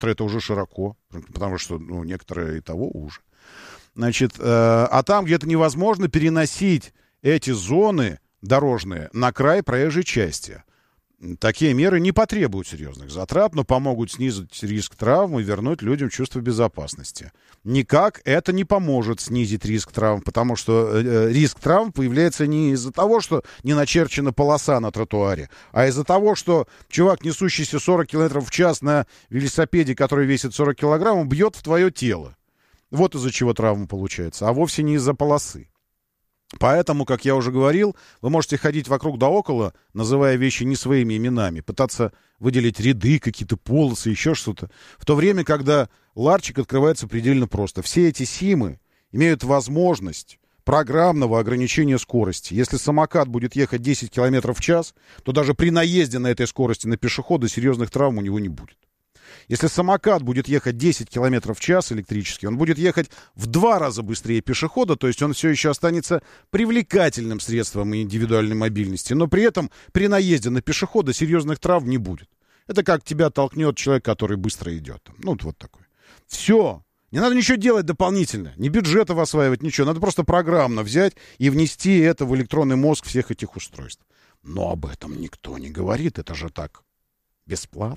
это уже широко, потому что, ну, некоторые и того уже. Значит, а там где-то невозможно переносить эти зоны дорожные на край проезжей части. Такие меры не потребуют серьезных затрат, но помогут снизить риск травм и вернуть людям чувство безопасности. Никак это не поможет снизить риск травм, потому что риск травм появляется не из-за того, что не начерчена полоса на тротуаре, а из-за того, что чувак, несущийся 40 км в час на велосипеде, который весит 40 килограмм, бьет в твое тело. Вот из-за чего травма получается, а вовсе не из-за полосы. Поэтому, как я уже говорил, вы можете ходить вокруг да около, называя вещи не своими именами, пытаться выделить ряды, какие-то полосы, еще что-то. В то время, когда ларчик открывается предельно просто. Все эти СИМы имеют возможность программного ограничения скорости. Если самокат будет ехать 10 км в час, то даже при наезде на этой скорости на пешехода серьезных травм у него не будет. Если самокат будет ехать 10 км в час электрический, он будет ехать в 2 раза быстрее пешехода, то есть он все еще останется привлекательным средством индивидуальной мобильности, но при этом при наезде на пешехода серьезных травм не будет. Это как тебя толкнет человек, который быстро идет. Ну, вот такой. Все. Не надо ничего делать дополнительно. Ни бюджетов осваивать, ничего. Надо просто программно взять и внести это в электронный мозг всех этих устройств. Но об этом никто не говорит. Это же так бесплатно.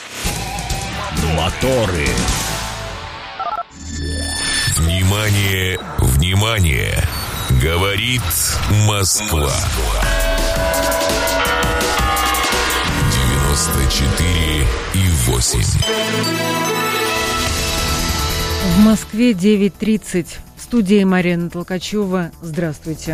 Моторы. Внимание, внимание! Говорит Москва. 94,8. В Москве 9:30. В студии Марина Толкачева. Здравствуйте.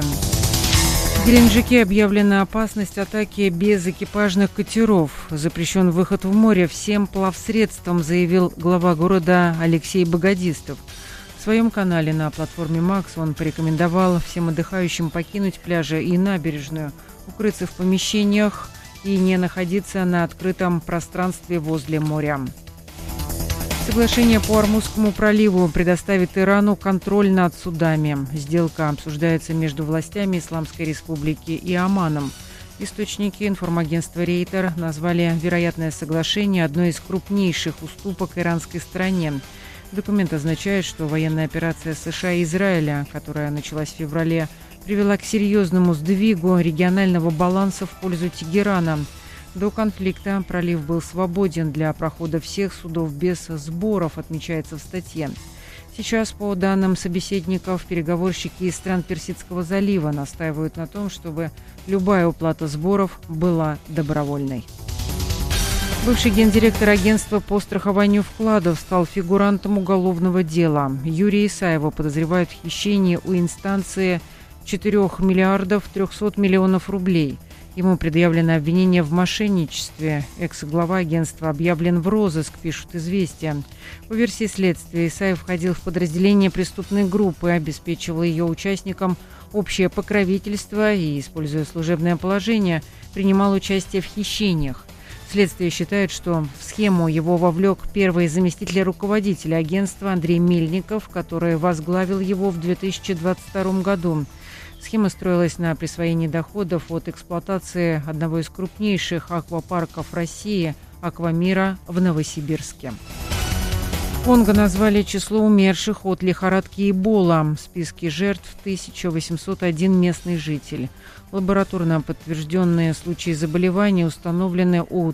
В Геленджике объявлена опасность атаки безэкипажных катеров. Запрещен выход в море всем плавсредствам, заявил глава города Алексей Богодистов. В своем канале на платформе «Макс» он порекомендовал всем отдыхающим покинуть пляжи и набережную, укрыться в помещениях и не находиться на открытом пространстве возле моря. Соглашение по Ормузскому проливу предоставит Ирану контроль над судами. Сделка обсуждается между властями Исламской Республики и Оманом. Источники информагентства «Рейтер» назвали вероятное соглашение одной из крупнейших уступок иранской стороне. Документ означает, что военная операция США и Израиля, которая началась в феврале, привела к серьезному сдвигу регионального баланса в пользу Тегерана. До конфликта пролив был свободен для прохода всех судов без сборов, отмечается в статье. Сейчас, по данным собеседников, переговорщики из стран Персидского залива настаивают на том, чтобы любая уплата сборов была добровольной. Бывший гендиректор агентства по страхованию вкладов стал фигурантом уголовного дела. Юрия Исаева подозревают в хищении у инстанции 4 миллиардов 300 миллионов рублей. Ему предъявлено обвинение в мошенничестве. Экс-глава агентства объявлен в розыск, пишут «Известия». По версии следствия, Исаев входил в подразделение преступной группы, обеспечивал ее участникам общее покровительство и, используя служебное положение, принимал участие в хищениях. Следствие считает, что в схему его вовлек первый заместитель руководителя агентства Андрей Мельников, который возглавил его в 2022 году. Схема строилась на присвоении доходов от эксплуатации одного из крупнейших аквапарков России – «Аквамира» в Новосибирске. В Конго назвали число умерших от лихорадки Эбола. В списке жертв 1801 местный житель. Лабораторно подтвержденные случаи заболевания установлены у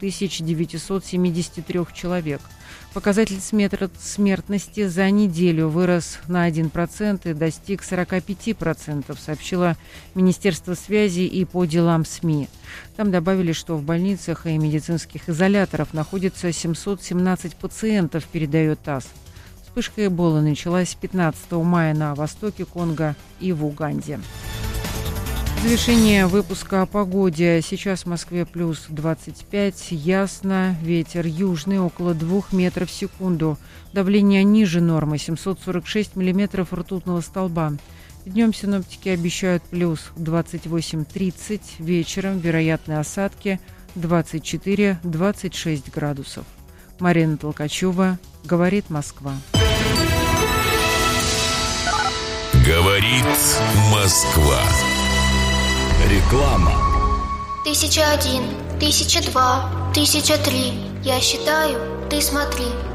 3973 человек. Показатель смертности за неделю вырос на 1% и достиг 45%, сообщило Министерство связи и по делам СМИ. Там добавили, что в больницах и медицинских изоляторах находится 717 пациентов, передает ТАСС. Вспышка Эболы началась 15 мая на востоке Конго и в Уганде. Завершение выпуска о погоде. Сейчас в Москве плюс 25, ясно, ветер южный около 2 метров в секунду. Давление ниже нормы 746 миллиметров ртутного столба. Днем синоптики обещают плюс 28-30, вечером вероятны осадки 24-26 градусов. Марина Толкачева, говорит Москва. Говорит Москва. Реклама. 1001, 1002, 1003. Я считаю, Ты смотри,